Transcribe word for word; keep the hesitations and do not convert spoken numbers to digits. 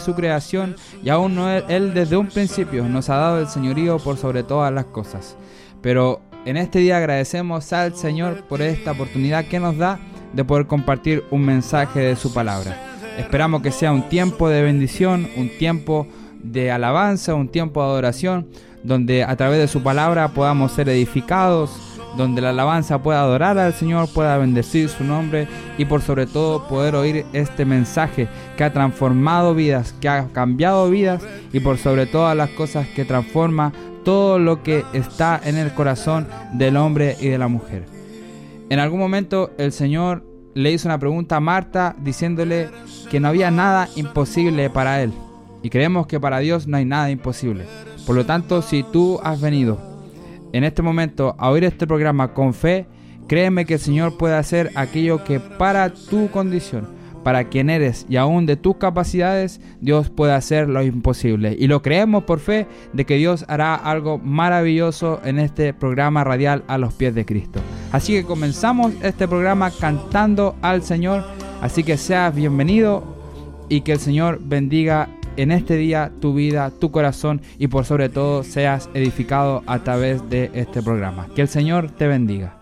su creación, y aún no él, él desde un principio nos ha dado el señorío por sobre todas las cosas. Pero en este día agradecemos al Señor por esta oportunidad que nos da de poder compartir un mensaje de su palabra. Esperamos que sea un tiempo de bendición, un tiempo de alabanza, un tiempo de adoración, donde a través de su palabra podamos ser edificados, donde la alabanza pueda adorar al Señor, pueda bendecir su nombre y por sobre todo poder oír este mensaje que ha transformado vidas, que ha cambiado vidas y por sobre todas las cosas que transforma todo lo que está en el corazón del hombre y de la mujer. En algún momento el Señor le hizo una pregunta a Marta diciéndole que no había nada imposible para Él, y creemos que para Dios no hay nada imposible. Por lo tanto, si tú has venido en este momento a oír este programa con fe, créeme que el Señor puede hacer aquello que para tu condición, para quien eres y aún de tus capacidades, Dios puede hacer lo imposible. Y lo creemos por fe de que Dios hará algo maravilloso en este programa radial A los Pies de Cristo. Así que comenzamos este programa cantando al Señor. Así que seas bienvenido y que el Señor bendiga en este día tu vida, tu corazón y por sobre todo seas edificado a través de este programa. Que el Señor te bendiga.